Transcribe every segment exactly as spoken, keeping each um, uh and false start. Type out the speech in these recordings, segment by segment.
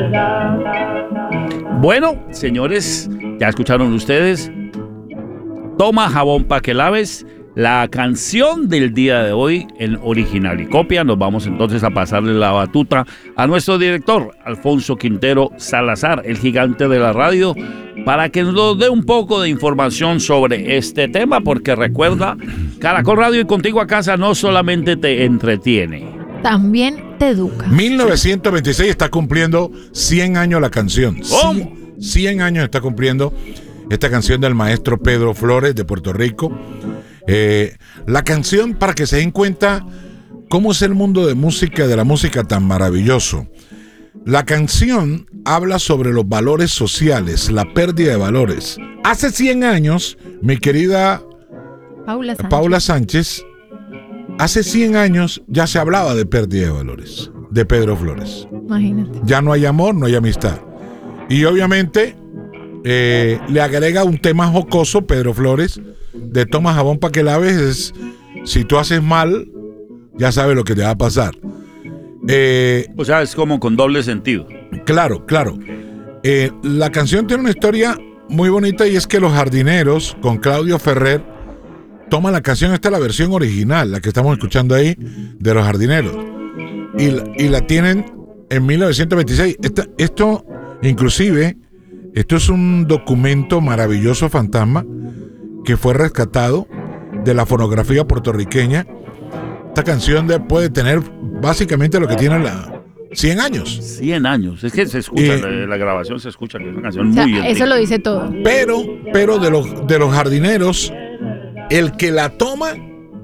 Bueno, señores, ya escucharon ustedes. Toma jabón pa' que laves. La canción del día de hoy en original y copia. Nos vamos entonces a pasarle la batuta a nuestro director, Alfonso Quintero Salazar, el gigante de la radio, para que nos dé un poco de información sobre este tema, porque recuerda, Caracol Radio y Contigo a Casa no solamente te entretiene, también te educa. mil novecientos veintiséis está cumpliendo cien años la canción. ¿Cómo? cien años está cumpliendo esta canción del maestro Pedro Flores de Puerto Rico. Eh, la canción, para que se den cuenta cómo es el mundo de música, de la música tan maravilloso. La canción habla sobre los valores sociales, la pérdida de valores. Hace cien años, mi querida Paula Sánchez. Paula Sánchez, hace cien años ya se hablaba de pérdida de valores, de Pedro Flores. Imagínate. Ya no hay amor, no hay amistad. Y obviamente eh, le agrega un tema jocoso, Pedro Flores, de toma jabón para que laves. Es, si tú haces mal, ya sabes lo que te va a pasar. Eh, o sea, es como con doble sentido. Claro, claro. Eh, la canción tiene una historia muy bonita, y es que Los Jardineros, con Claudio Ferrer, toman la canción. Esta es la versión original, la que estamos escuchando ahí, de Los Jardineros, y la, y la tienen en mil novecientos veintiséis. Esta, esto, inclusive, esto es un documento maravilloso, fantasma, que fue rescatado de la fonografía puertorriqueña. Esta canción de, puede tener básicamente lo que tiene la cien años. cien años. Es que se escucha, Eh, la, la grabación se escucha, que es una canción O sea, muy antigua. eso lo dice todo. Pero, pero de los, de los Jardineros, el que la toma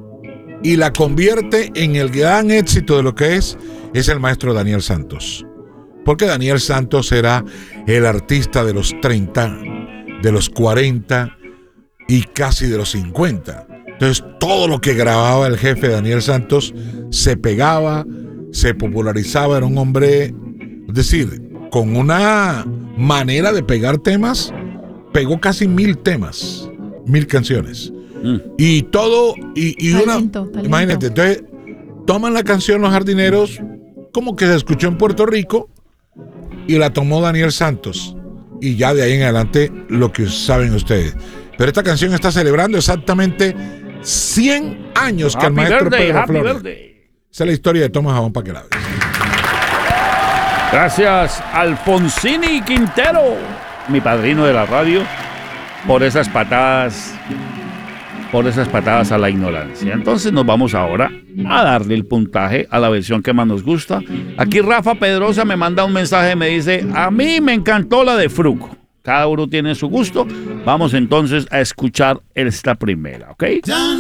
y la convierte en el gran éxito de lo que es, es el maestro Daniel Santos. Porque Daniel Santos era el artista de los treinta, de los cuarenta y casi de los cincuenta. Entonces, todo lo que grababa el jefe Daniel Santos se pegaba, se popularizaba. Era un hombre, es decir, con una manera de pegar temas. Pegó casi mil temas, mil canciones. Mm. Y todo, y, y talento, una, talento. Imagínate, entonces toman la canción Los Jardineros, como que se escuchó en Puerto Rico, y la tomó Daniel Santos. Y ya de ahí en adelante, lo que saben ustedes. Pero esta canción está celebrando exactamente cien años que Happy el maestro birthday, Pedro happy Flores. birthday. Esa es la historia de Toma Jabón para que laves. Gracias, Alfonsini Quintero, mi padrino de la radio, por esas patadas, por esas patadas a la ignorancia. Entonces nos vamos ahora a darle el puntaje a la versión que más nos gusta. Aquí Rafa Pedrosa me manda un mensaje, me dice: a mí me encantó la de Fruco. Cada uno tiene su gusto. Vamos entonces a escuchar esta primera, ¿ok?